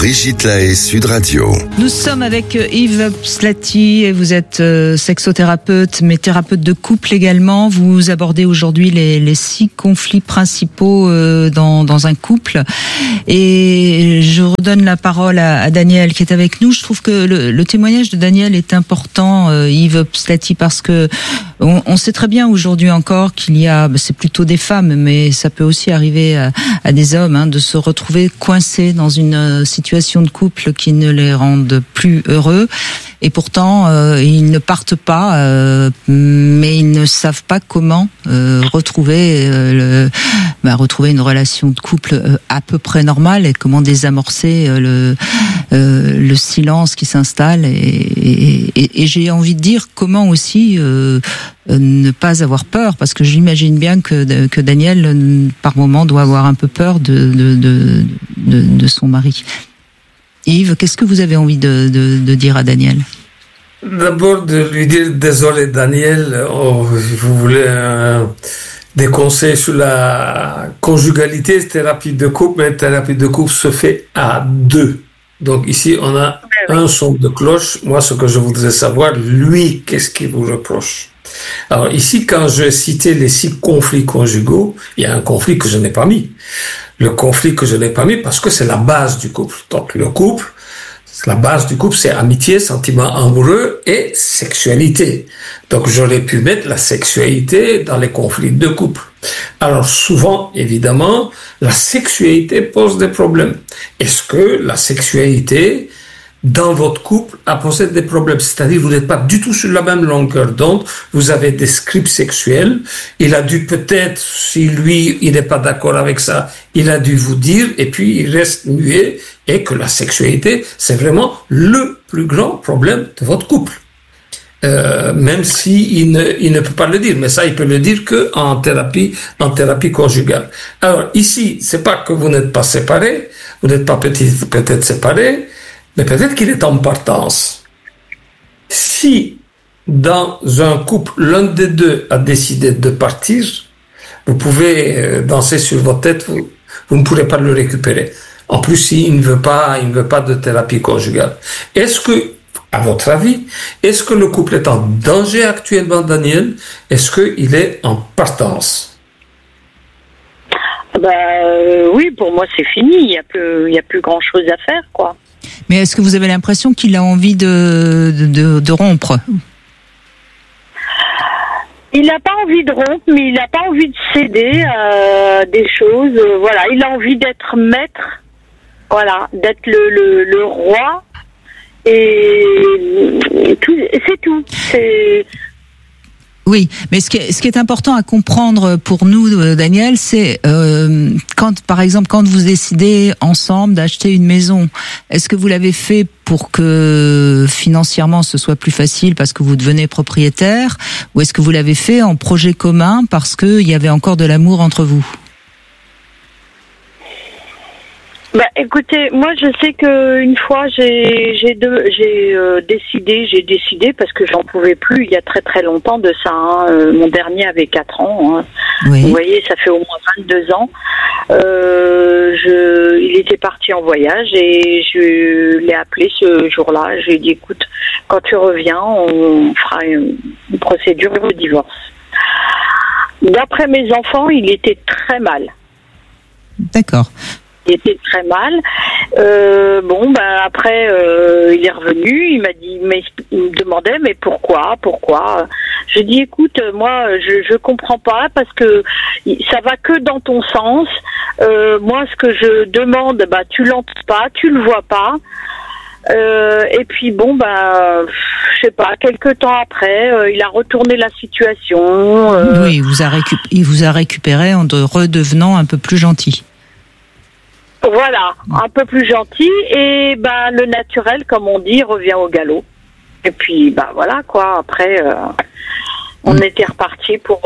Brigitte Lahaie, Sud Radio. Nous sommes avec Yves Pslati et vous êtes sexothérapeute, mais thérapeute de couple également. Vous abordez aujourd'hui les 6 conflits principaux dans un couple. Et je redonne la parole à Daniel qui est avec nous. Je trouve que le témoignage de Daniel est important, Yves Pslati, parce que on sait très bien aujourd'hui encore qu'il y a, c'est plutôt des femmes, mais ça peut aussi arriver à des hommes, de se retrouver coincés dans une situation de couple qui ne les rendent plus heureux. Et pourtant, ils ne partent pas, mais ils ne savent pas comment retrouver une relation de couple à peu près normale et comment désamorcer le silence qui s'installe. Et j'ai envie de dire comment aussi ne pas avoir peur, parce que j'imagine bien que Daniel, par moment, doit avoir un peu peur de son mari. Yves, qu'est-ce que vous avez envie de dire à Daniel ? D'abord, de lui dire désolé Daniel, vous voulez des conseils sur la conjugalité, thérapie de couple, mais thérapie de couple se fait à 2. Donc ici, on a un son de cloche. Moi, ce que je voudrais savoir, lui, qu'est-ce qu'il vous reproche ? Alors ici, quand je citais les 6 conflits conjugaux, il y a un conflit que je n'ai pas mis. Le conflit que je n'ai pas mis parce que c'est la base du couple. Donc le couple, la base du couple, c'est amitié, sentiment amoureux et sexualité. Donc j'aurais pu mettre la sexualité dans les conflits de couple. Alors souvent, évidemment, la sexualité pose des problèmes. Est-ce que la sexualité dans votre couple a posé des problèmes? C'est-à-dire vous n'êtes pas du tout sur la même longueur d'onde, vous avez des scripts sexuels, il a dû peut-être, si lui, il n'est pas d'accord avec ça, il a dû vous dire, et puis il reste muet, et que la sexualité, c'est vraiment le plus grand problème de votre couple. Même si il ne peut pas le dire, mais ça, il peut le dire que en thérapie conjugale. Alors, ici, c'est pas que vous n'êtes pas séparés, vous n'êtes pas peut-être séparés, mais peut-être qu'il est en partance. Si, dans un couple, l'un des deux a décidé de partir, vous pouvez danser sur votre tête, vous ne pourrez pas le récupérer. En plus, s'il ne veut pas de thérapie conjugale. Est-ce que, à votre avis, est-ce que le couple est en danger actuellement, Daniel? Est-ce qu'il est en partance? Oui, pour moi, c'est fini. Il y a plus grand chose à faire, quoi. Mais est-ce que vous avez l'impression qu'il a envie de rompre ? Il n'a pas envie de rompre, mais il n'a pas envie de céder à des choses. Voilà, il a envie d'être maître, voilà, d'être le roi, et tout, c'est tout. Oui, mais ce qui est important à comprendre pour nous, Daniel, c'est par exemple, quand vous décidez ensemble d'acheter une maison, est-ce que vous l'avez fait pour que financièrement ce soit plus facile parce que vous devenez propriétaire, ou est-ce que vous l'avez fait en projet commun parce qu'il y avait encore de l'amour entre vous ? Écoutez, moi je sais que une fois j'ai décidé parce que j'en pouvais plus il y a très très longtemps de ça. Mon dernier avait 4 ans. Oui. Vous voyez, ça fait au moins 22 ans. Il était parti en voyage et je l'ai appelé ce jour-là. Je lui ai dit, écoute, quand tu reviens, on fera une procédure de divorce. D'après mes enfants, il était très mal. D'accord. Il était très mal. Après, il est revenu. Il m'a dit, il me demandait, mais pourquoi? Je dis, écoute, moi, je comprends pas parce que ça va que dans ton sens. Moi, ce que je demande, tu l'entends pas, tu le vois pas. Et puis je sais pas, quelques temps après, il a retourné la situation. Oui, il vous a récupéré en redevenant un peu plus gentil. Voilà, un peu plus gentil, et le naturel, comme on dit, revient au galop. Et puis voilà quoi. Après, on était reparti pour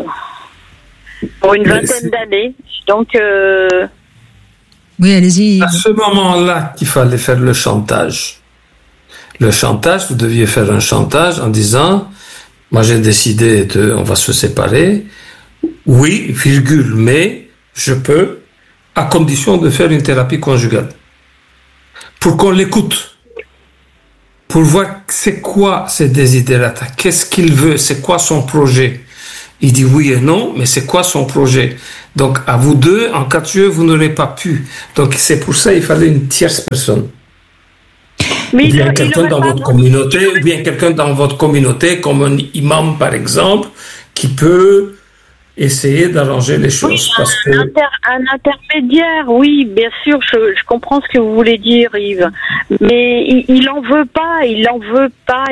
une vingtaine d'années. Donc oui, allez-y. À ce moment-là, qu'il fallait faire le chantage. Le chantage, vous deviez faire un chantage en disant, moi j'ai décidé on va se séparer. Oui, mais je peux, à condition de faire une thérapie conjugale. pour qu'on l'écoute, pour voir c'est quoi ses desiderata, qu'est-ce qu'il veut, c'est quoi son projet. Il dit oui et non, mais c'est quoi son projet? Donc, à vous deux, en cas de jeu, vous n'aurez pas pu. Donc, c'est pour ça qu'il fallait une tierce personne. Mais ou bien quelqu'un dans votre communauté, ou bien quelqu'un dans votre communauté, comme un imam, par exemple, qui peut essayer d'arranger les choses. Oui, un intermédiaire, oui, bien sûr, je comprends ce que vous voulez dire, Yves. Mais il en veut pas, il veut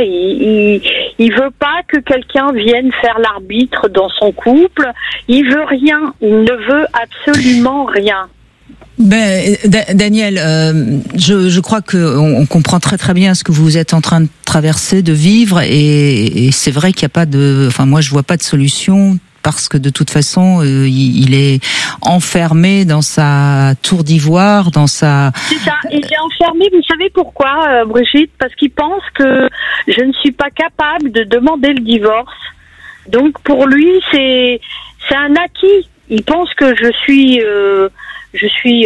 pas que quelqu'un vienne faire l'arbitre dans son couple. Il veut rien, il ne veut absolument rien. Daniel, je crois que on comprend très très bien ce que vous êtes en train de traverser, de vivre, et c'est vrai qu'il n'y a pas moi je vois pas de solution. Parce que de toute façon, il est enfermé dans sa tour d'ivoire, dans sa... C'est ça, il est enfermé, vous savez pourquoi, Brigitte? Parce qu'il pense que je ne suis pas capable de demander le divorce. Donc pour lui, c'est un acquis. Il pense que je suis je suis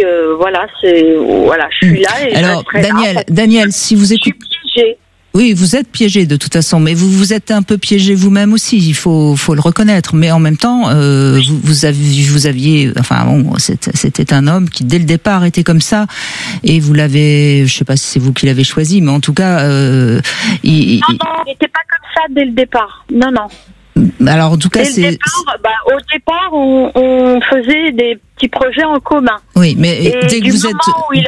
là et alors je resterai là. Daniel, si vous écoutez... Je suis piégée. Oui, vous êtes piégé de toute façon, mais vous êtes un peu piégé vous-même aussi. Il faut le reconnaître. Mais en même temps, vous aviez, c'était un homme qui dès le départ était comme ça, et vous l'avez, je sais pas si c'est vous qui l'avez choisi, mais en tout cas, non, il n'était pas comme ça dès le départ. Non. Alors en tout cas, au départ, on faisait des petits projets en commun. Oui, mais dès que vous êtes,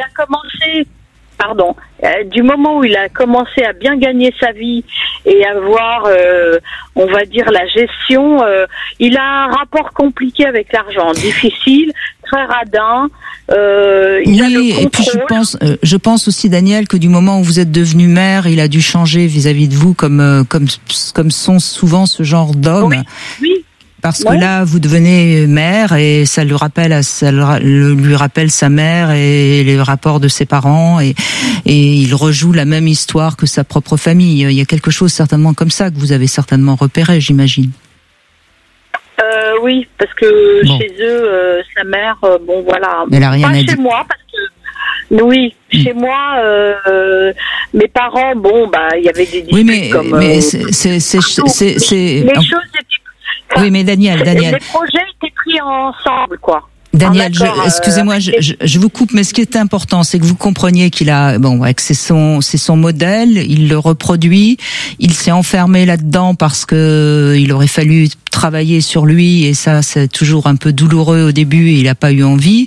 du moment où il a commencé à bien gagner sa vie et à voir, on va dire, la gestion, il a un rapport compliqué avec l'argent, difficile, très radin. Il a le contrôle. Et puis je pense aussi, Daniel, que du moment où vous êtes devenu mère, il a dû changer vis-à-vis de vous, comme sont souvent ce genre d'hommes. Oui. Parce que là, vous devenez mère et ça lui rappelle sa mère et les rapports de ses parents, et il rejoue la même histoire que sa propre famille. Il y a quelque chose certainement comme ça que vous avez certainement repéré, j'imagine. Oui, parce que chez eux, sa mère, elle a rien à dire. Chez moi, parce que chez moi, mes parents, il y avait des disputes mais c'est les choses étaient... Oui, mais Daniel. Les projets étaient pris ensemble, quoi. Daniel, excusez-moi, je vous coupe, mais ce qui est important, c'est que vous compreniez qu'il a, que c'est son modèle, il le reproduit, il s'est enfermé là-dedans parce que il aurait fallu travailler sur lui, et ça, c'est toujours un peu douloureux au début, et il n'a pas eu envie.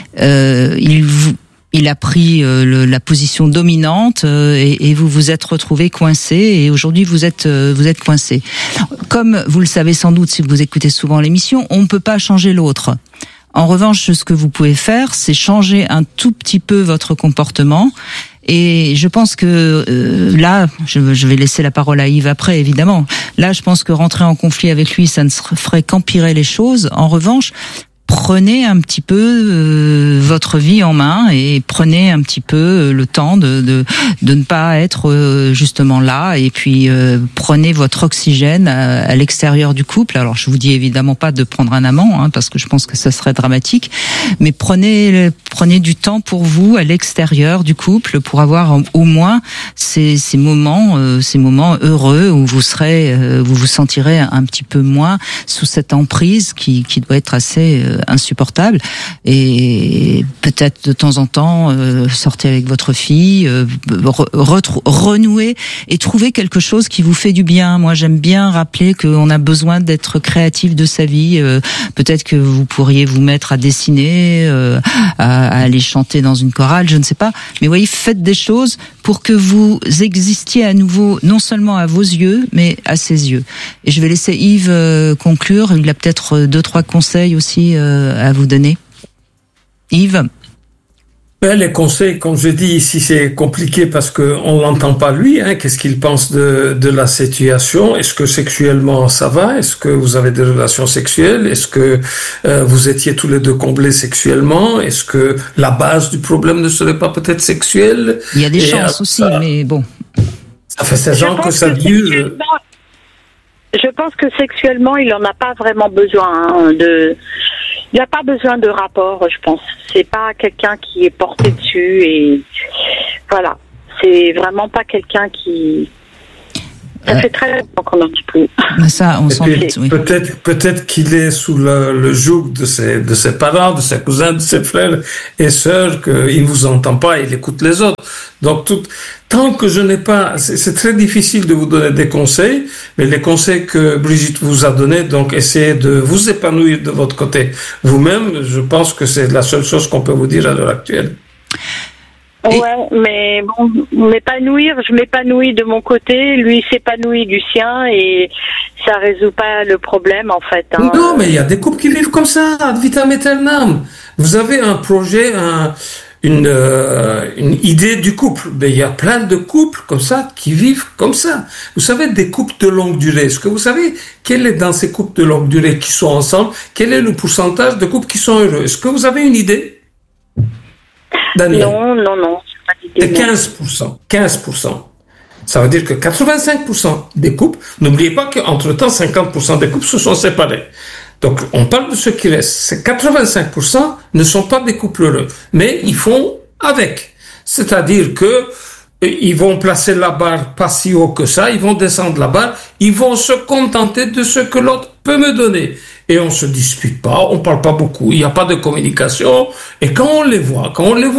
Il a pris la position dominante, et vous vous êtes retrouvé coincé, et aujourd'hui vous êtes coincé. Comme vous le savez sans doute si vous écoutez souvent l'émission, on ne peut pas changer l'autre. En revanche, ce que vous pouvez faire, c'est changer un tout petit peu votre comportement. Et je pense que là, je vais laisser la parole à Yves après, évidemment. Là, je pense que rentrer en conflit avec lui, ça ne ferait qu'empirer les choses. En revanche, prenez un petit peu votre vie en main, et prenez un petit peu le temps de ne pas être justement là, et puis prenez votre oxygène à l'extérieur du couple. Alors je vous dis évidemment pas de prendre un amant, parce que je pense que ça serait dramatique, mais prenez du temps pour vous à l'extérieur du couple, pour avoir au moins ces moments heureux où vous vous sentirez un petit peu moins sous cette emprise qui doit être assez insupportable. Et peut-être de temps en temps sortez avec votre fille, renouer et trouver quelque chose qui vous fait du bien. Moi, j'aime bien rappeler qu'on a besoin d'être créatif de sa vie. Peut-être que vous pourriez vous mettre à dessiner, à aller chanter dans une chorale, je ne sais pas. Mais voyez, faites des choses pour que vous existiez à nouveau, non seulement à vos yeux, mais à ses yeux. Et je vais laisser Yves conclure. Il a peut-être 2-3 conseils aussi à vous donner. Yves? Les conseils, comme je dis ici, c'est compliqué parce qu'on l'entend pas lui. Qu'est-ce qu'il pense de la situation? Est-ce que sexuellement ça va? Est-ce que vous avez des relations sexuelles? Est-ce que vous étiez tous les deux comblés sexuellement? Est-ce que la base du problème ne serait pas peut-être sexuelle? Il y a des chances aussi, mais bon. Ça fait 16 ans que ça dure. Je pense que sexuellement, il en a pas vraiment besoin il n'a pas besoin de rapport, je pense. C'est pas quelqu'un qui est porté dessus, et voilà, c'est vraiment pas quelqu'un qui... Ça fait très longtemps qu'on n'en dit plus. Ça, on s'en doute, oui. Peut-être qu'il est sous le joug de ses parents, de ses cousins, de ses frères et sœurs, qu'il ne vous entend pas, il écoute les autres. Donc, tant que je n'ai pas... C'est très difficile de vous donner des conseils, mais les conseils que Brigitte vous a donnés, donc essayez de vous épanouir de votre côté vous-même. Je pense que c'est la seule chose qu'on peut vous dire à l'heure actuelle. Ouais, mais bon, je m'épanouis de mon côté, lui s'épanouit du sien et ça résout pas le problème en fait. Hein. Non, mais il y a des couples qui vivent comme ça, ad vitam aeternam. Vous avez un projet, une idée du couple, mais il y a plein de couples comme ça qui vivent comme ça. Vous savez, des couples de longue durée. Est-ce que vous savez quel est dans ces couples de longue durée qui sont ensemble, quel est le pourcentage de couples qui sont heureux? Est-ce que vous avez une idée? Daniel. Non. C'est 15%. 15%. Ça veut dire que 85% des couples, n'oubliez pas qu'entre-temps, 50% des couples se sont séparés. Donc, on parle de ce qui reste. Ces 85% ne sont pas des couples heureux, mais ils font avec. C'est-à-dire que ils vont placer la barre pas si haut que ça, ils vont descendre la barre, ils vont se contenter de ce que l'autre peut me donner. Et on se dispute pas, on parle pas beaucoup, il n'y a pas de communication. Et quand on les voit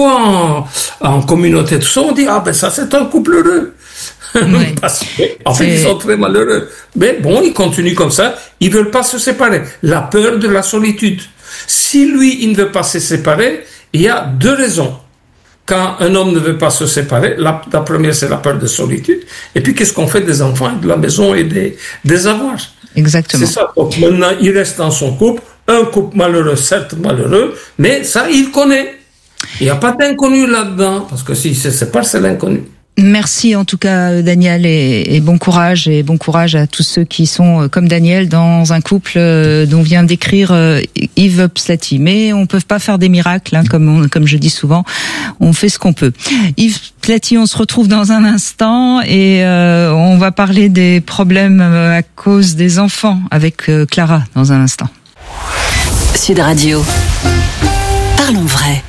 en communauté, tout ça, on dit, ça c'est un couple heureux. Oui. En fait, ils sont très malheureux. Mais bon, ils continuent comme ça, ils veulent pas se séparer. La peur de la solitude. Si lui, il ne veut pas se séparer, il y a deux raisons. Quand un homme ne veut pas se séparer, la première, c'est la peur de solitude. Et puis, qu'est-ce qu'on fait des enfants, de la maison et des avoirs? Exactement. C'est ça. Donc, maintenant, il reste dans son couple. Un couple malheureux, certes malheureux, mais ça, il connaît. Il n'y a pas d'inconnu là-dedans. Parce que s'il se sépare, c'est l'inconnu. Merci en tout cas Daniel et bon courage à tous ceux qui sont comme Daniel dans un couple dont vient d'écrire Yves Pslati. Mais on peut pas faire des miracles, hein, comme je dis souvent, on fait ce qu'on peut. Yves Pslati, on se retrouve dans un instant et on va parler des problèmes à cause des enfants avec Clara dans un instant. Sud Radio. Parlons vrai.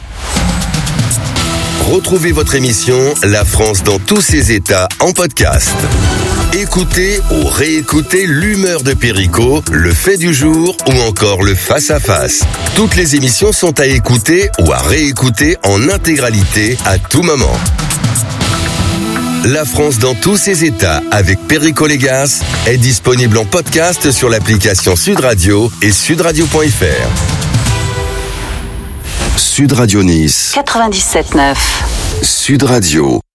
Retrouvez votre émission La France dans tous ses états en podcast. Écoutez ou réécoutez l'humeur de Perico, le fait du jour ou encore le face-à-face. Toutes les émissions sont à écouter ou à réécouter en intégralité à tout moment. La France dans tous ses états avec Perico Légas est disponible en podcast sur l'application Sud Radio et sudradio.fr. Sud Radio Nice 97.9. Sud Radio.